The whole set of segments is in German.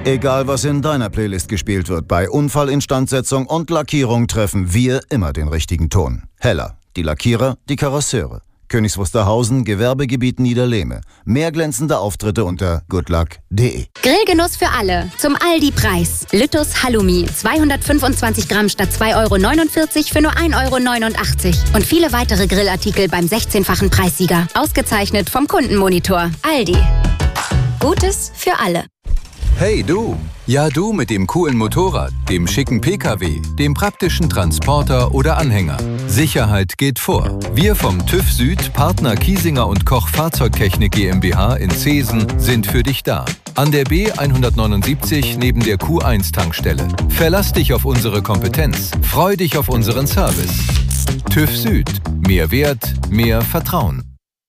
Egal, was in deiner Playlist gespielt wird, bei Unfallinstandsetzung und Lackierung treffen wir immer den richtigen Ton. Heller, die Lackierer, die Karosseure. Königs Wusterhausen, Gewerbegebiet Niederlehme. Mehr glänzende Auftritte unter goodluck.de. Grillgenuss für alle. Zum Aldi-Preis. Lüttus Halloumi. 225 Gramm statt 2,49 € für nur 1,89 €. Und viele weitere Grillartikel beim 16-fachen Preissieger. Ausgezeichnet vom Kundenmonitor. Aldi. Gutes für alle. Hey du! Ja du mit dem coolen Motorrad, dem schicken PKW, dem praktischen Transporter oder Anhänger. Sicherheit geht vor. Wir vom TÜV Süd, Partner Kiesinger und Koch Fahrzeugtechnik GmbH in Zeesen sind für dich da. An der B179 neben der Q1-Tankstelle. Verlass dich auf unsere Kompetenz. Freu dich auf unseren Service. TÜV Süd. Mehr Wert, mehr Vertrauen.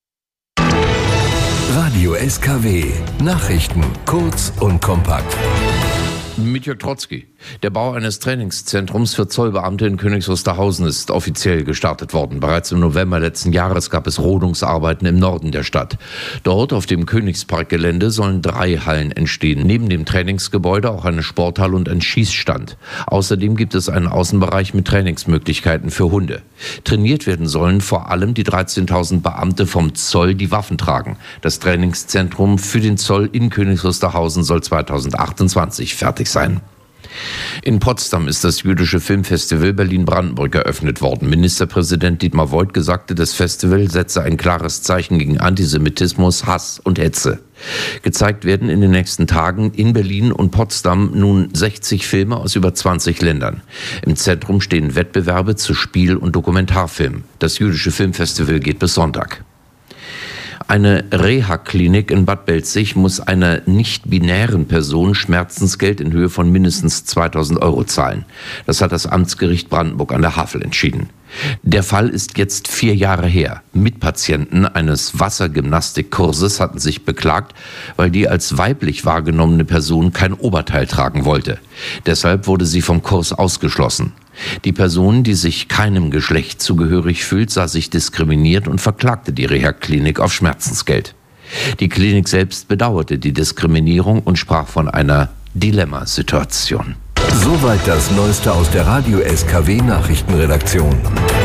Radio SKW. Nachrichten kurz und kompakt. Mit Jörg Trotzki. Der Bau eines Trainingszentrums für Zollbeamte in Königs Wusterhausen ist offiziell gestartet worden. Bereits im November letzten Jahres gab es Rodungsarbeiten im Norden der Stadt. Dort auf dem Königsparkgelände sollen 3 Hallen entstehen. Neben dem Trainingsgebäude auch eine Sporthalle und ein Schießstand. Außerdem gibt es einen Außenbereich mit Trainingsmöglichkeiten für Hunde. Trainiert werden sollen vor allem die 13.000 Beamte vom Zoll, die Waffen tragen. Das Trainingszentrum für den Zoll in Königs Wusterhausen soll 2028 fertig sein. In Potsdam ist das jüdische Filmfestival Berlin-Brandenburg eröffnet worden. Ministerpräsident Dietmar Woidke sagte, das Festival setze ein klares Zeichen gegen Antisemitismus, Hass und Hetze. Gezeigt werden in den nächsten Tagen in Berlin und Potsdam nun 60 Filme aus über 20 Ländern. Im Zentrum stehen Wettbewerbe zu Spiel- und Dokumentarfilm. Das jüdische Filmfestival geht bis Sonntag. Eine Reha-Klinik in Bad Belzig muss einer nicht-binären Person Schmerzensgeld in Höhe von mindestens 2.000 € zahlen. Das hat das Amtsgericht Brandenburg an der Havel entschieden. Der Fall ist jetzt 4 Jahre her. Mitpatienten eines Wassergymnastikkurses hatten sich beklagt, weil die als weiblich wahrgenommene Person kein Oberteil tragen wollte. Deshalb wurde sie vom Kurs ausgeschlossen. Die Person, die sich keinem Geschlecht zugehörig fühlt, sah sich diskriminiert und verklagte die Reha-Klinik auf Schmerzensgeld. Die Klinik selbst bedauerte die Diskriminierung und sprach von einer Dilemmasituation. Soweit das Neueste aus der Radio SKW Nachrichtenredaktion.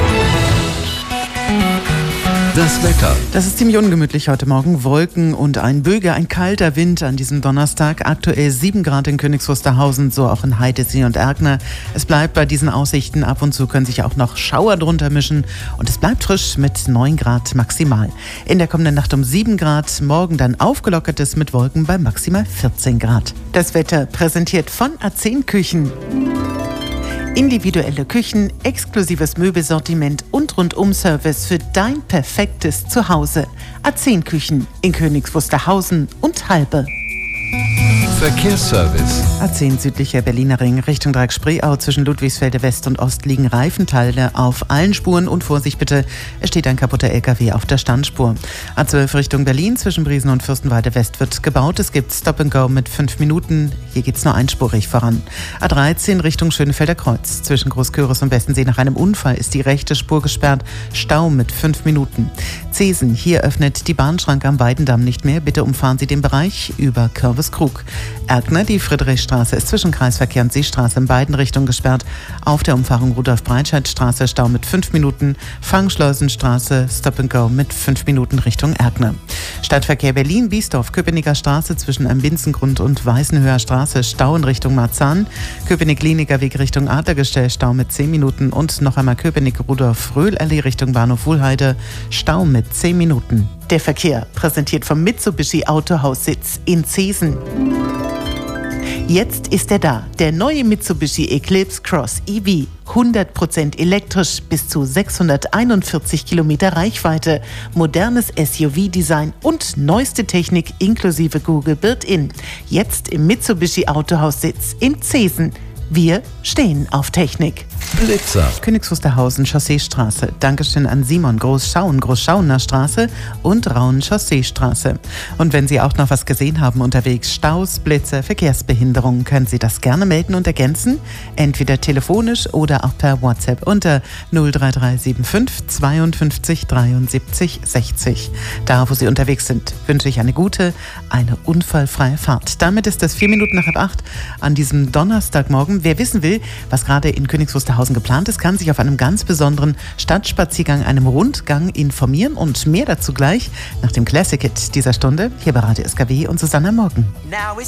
Das Wetter. Das ist ziemlich ungemütlich heute Morgen. Wolken und ein Böge, ein kalter Wind an diesem Donnerstag. Aktuell 7 Grad in Königs Wusterhausen, so auch in Heidesee und Erkner. Es bleibt bei diesen Aussichten. Ab und zu können sich auch noch Schauer drunter mischen. Und es bleibt frisch mit 9 Grad maximal. In der kommenden Nacht um 7 Grad. Morgen dann aufgelockertes mit Wolken bei maximal 14 Grad. Das Wetter präsentiert von A10 Küchen. Individuelle Küchen, exklusives Möbelsortiment und Rundum-Service für dein perfektes Zuhause. A10 Küchen in Königs Wusterhausen und Halbe. Verkehrsservice. A10 südlicher Berliner Ring Richtung Dreieck-Spreeau zwischen Ludwigsfelde West und Ost liegen Reifenteile auf allen Spuren und Vorsicht bitte, es steht ein kaputter LKW auf der Standspur. A12 Richtung Berlin zwischen Briesen und Fürstenwalde West wird gebaut. Es gibt Stop and Go mit 5 Minuten. Hier geht's nur einspurig voran. A13 Richtung Schönefelder Kreuz zwischen Großküritz und Westensee nach einem Unfall ist die rechte Spur gesperrt. Stau mit 5 Minuten. Zeesen, hier öffnet die Bahnschranke am Weidendamm nicht mehr. Bitte umfahren Sie den Bereich über Kürveskrug. Erkner, die Friedrichstraße ist zwischen Kreisverkehr und Seestraße in beiden Richtungen gesperrt. Auf der Umfahrung Rudolf-Breitscheid-Straße Stau mit 5 Minuten. Fangschleusenstraße Stop and Go mit 5 Minuten Richtung Erkner. Stadtverkehr Berlin, Biesdorf, Köpenicker Straße zwischen Ambinzengrund und Weißenhöher Straße Stau in Richtung Marzahn. Köpenick-Kliniker Weg Richtung Adlergestell Stau mit 10 Minuten. Und noch einmal Köpenick-Rudolf-Röhl-Allee Richtung Bahnhof Wuhlheide Stau mit 10 Minuten. Der Verkehr präsentiert vom Mitsubishi Autohaussitz in Zeesen. Jetzt ist er da, der neue Mitsubishi Eclipse Cross EV. 100% elektrisch, bis zu 641 Kilometer Reichweite, modernes SUV-Design und neueste Technik inklusive Google Built-in. Jetzt im Mitsubishi Autohaussitz in Zeesen. Wir stehen auf Technik. Blitzer. Königs Wusterhausen, Chausseestraße. Dankeschön an Simon, Großschauener Straße und Rauen Chausseestraße. Und wenn Sie auch noch was gesehen haben unterwegs, Staus, Blitzer, Verkehrsbehinderungen, können Sie das gerne melden und ergänzen. Entweder telefonisch oder auch per WhatsApp unter 03375 52 73 60. Da, wo Sie unterwegs sind, wünsche ich eine unfallfreie Fahrt. Damit ist es 4 Minuten nach 8 an diesem Donnerstagmorgen. Wer wissen will, was gerade in Königs Wusterhausen geplant ist, kann sich auf einem ganz besonderen Stadtspaziergang, einem Rundgang informieren und mehr dazu gleich nach dem Classic Hit dieser Stunde hier bei Radio SKW und Susanna Morgen. Now it's